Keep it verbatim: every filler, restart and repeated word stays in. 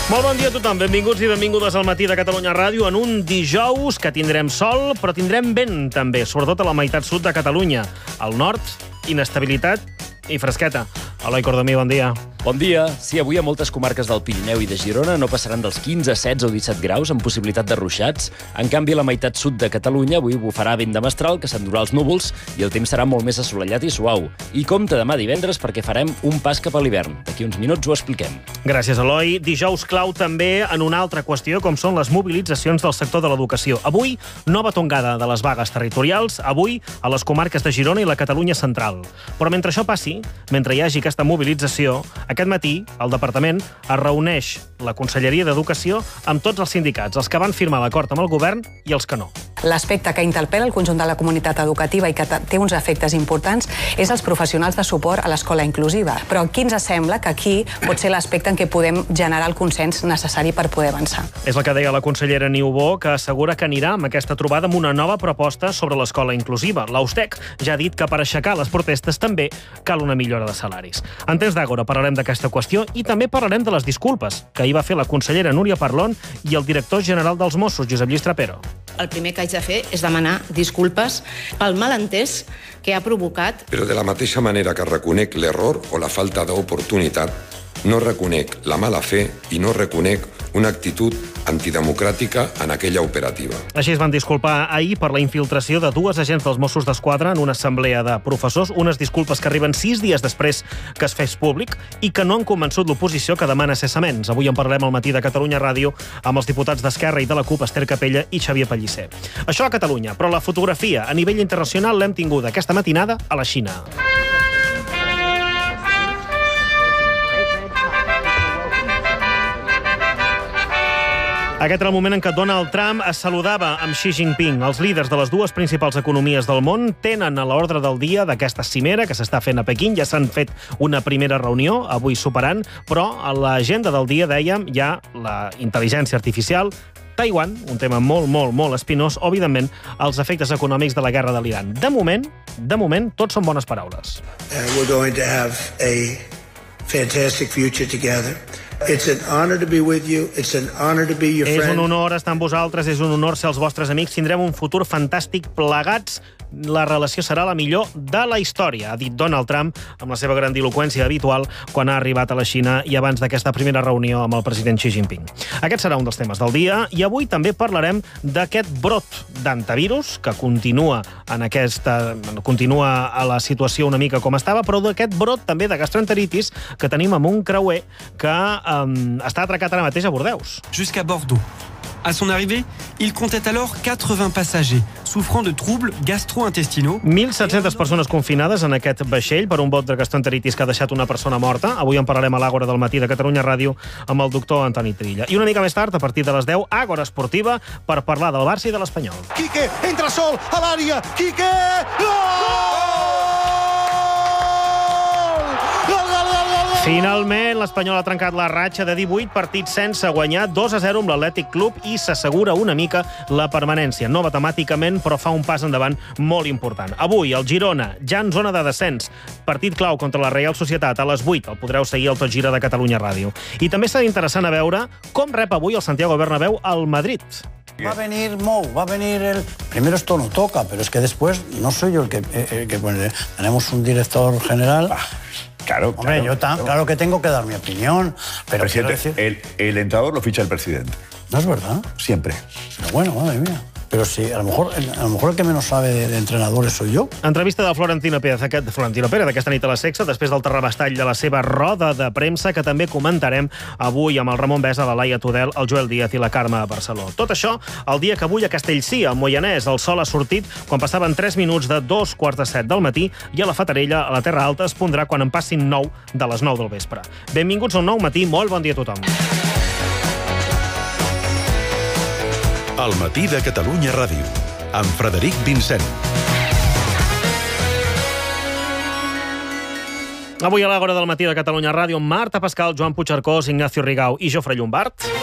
Molt bon dia a tothom, benvinguts i benvingudes al Matí de Catalunya Ràdio en un dijous que tindrem sol, però tindrem vent també, sobretot a la meitat sud de Catalunya. Al nord, inestabilitat i fresqueta. Eloi Cordomí, bon dia. Bon dia. Sí, avui a moltes comarques del Pirineu i de Girona no passaran dels quinze, setze o disset graus amb possibilitat de ruixats. En canvi, a la meitat sud de Catalunya avui bufarà vent de mestral que s'endurà els núvols i el temps serà molt més assolellat i suau. I compte demà divendres perquè farem un pas cap a l'hivern. D'aquí uns minuts ho expliquem. Gràcies, Eloi. Dijous clau també en una altra qüestió, com són les mobilitzacions del sector de l'educació. Avui, nova tongada de les vagues territorials, avui a les comarques de Girona i la Catalunya central. Però mentre això passi, mentre hi hagi aquesta mobilització, aquest matí el departament es reuneix la Conselleria d'Educació amb tots els sindicats, els que van firmar l'acord amb el govern i els que no. L'aspecte que interpel·la el conjunt de la comunitat educativa i que té uns efectes importants és els professionals de suport a l'escola inclusiva. Però aquí ens sembla que aquí pot ser l'aspecte en què podem generar el consens necessari per poder avançar. És el que deia la consellera Niubó, que assegura que anirà amb aquesta trobada amb una nova proposta sobre l'escola inclusiva. L'A U S T E C ja ha dit que per aixecar les protestes també cal una millora de salaris. En temps d'Àgora parlarem d'aquesta qüestió i també parlarem de les disculpes que ahir va fer la consellera Núria Parlon i el director general dels Mossos, Josep Lluís Trapero. El primer que haig de fer és demanar disculpes pel malentès que ha provocat. Però de la mateixa manera que reconec l'error o la falta d'oportunitat, no reconec la mala fe i no reconec una actitud antidemocràtica en aquella operativa. Així es van disculpar ahir per la infiltració de dues agents dels Mossos d'Esquadra en una assemblea de professors, unes disculpes que arriben sis dies després que es fes públic i que no han convençut l'oposició que demana cessaments. Avui en parlarem al Matí de Catalunya Ràdio amb els diputats d'Esquerra i de la CUP, Esther Capella i Xavier Pellicer. Això a Catalunya, però la fotografia a nivell internacional l'hem tinguda aquesta matinada a la Xina. Aquest era el moment en què Donald Trump es saludava amb Xi Jinping. Els líders de les dues principals economies del món tenen a l'ordre del dia d'aquesta cimera que s'està fent a Pequín. Ja s'han fet una primera reunió, avui superant, però a l'agenda del dia, dèiem, hi ha la intel·ligència artificial, Taiwan, un tema molt, molt, molt espinós, o, evidentment, els efectes econòmics de la guerra de l'Iran. De moment, de moment, tots són bones paraules. Uh, we're going to have a fantastic future together. It's an honor to be with you. It's an honor to be your friend. És un honor estar amb vosaltres, és un honor ser els vostres amics. Tindrem un futur fantàstic plegats. La relació serà la millor de la història, ha dit Donald Trump amb la seva grandiloqüència habitual quan ha arribat a la Xina i abans d'aquesta primera reunió amb el president Xi Jinping. Aquest serà un dels temes del dia i avui també parlarem d'aquest brot d'antivirus que continua en aquesta continua a la situació una mica com estava, però d'aquest brot també de gastroenteritis que tenim amb un creuer que um, està atracat ara mateix a Bordeus. Jusqu'à Bordeaux. À son arrivée, il comptait alors quatre-vingts passagers souffrant de troubles gastro-intestinaux. mil set-centes persones confinades en aquest vaixell per un brot de gastroenteritis que ha deixat una persona morta. Avui en parlarem a l'Àgora del Matí de Catalunya Ràdio amb el doctor Antoni Trilla. I una mica més tard, a partir de les deu, Àgora Esportiva per parlar del Barça i de l'Espanyol. Quique, entra sol a l'àrea. Quique! Gol! Finalment, l'Espanyol ha trencat la ratxa de divuit partits sense guanyar, dos a zero amb l'Atlètic Club i s'assegura una mica la permanència. No matemàticament, però fa un pas endavant molt important. Avui, el Girona, ja en zona de descens, partit clau contra la Reial Societat a les vuit. El podreu seguir al Tot Gira de Catalunya Ràdio. I també serà interessant a veure com rep avui el Santiago Bernabéu al Madrid. Va a venir Mou, va a venir el... Primero esto no toca, pero es que después no soy yo el que... El que pone. Tenemos un director general... Ah. Claro, Hombre, claro, yo tan, claro. claro que tengo que dar mi opinión, pero presidente, decir... el, el entrenador lo ficha el presidente. ¿No es verdad? Siempre. Pero bueno, madre mía. Pero sí, a lo mejor, a lo mejor el que menos sabe de, de entrenadores soy yo. Entrevista de Florentino Pérez, aquest, Florentino Pérez d'aquesta nit a la Sexta, després del terrabastall de la seva roda de premsa, que també comentarem avui amb el Ramon Besa, la Laia Tudel, el Joel Díaz i la Carme Barceló. Tot això el dia que avui a Castellcí, al Moianès, el sol ha sortit quan passaven tres minuts de dos quarts de set del matí i a la Fatarella, a la Terra Alta, es pondrà quan en passin nou de les nou del vespre. Benvinguts a un nou matí, molt bon dia a tothom. El Matí de Catalunya Ràdio, amb Frederic Vincent. Avui a l'Àgora del Matí de Catalunya Ràdio, Marta Pascal, Joan Puigcercós, Ignacio Rigau i Jofre Llombart.